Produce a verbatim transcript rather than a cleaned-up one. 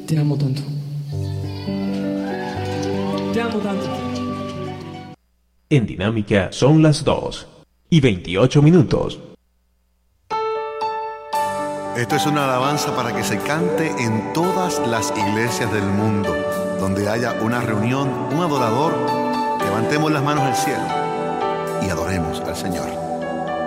Te amo tanto. Te amo tanto. En Dinámica son las dos y veintiocho minutos. Esto es una alabanza para que se cante en todas las iglesias del mundo. Donde haya una reunión, un adorador, levantemos las manos al cielo y adoremos al Señor.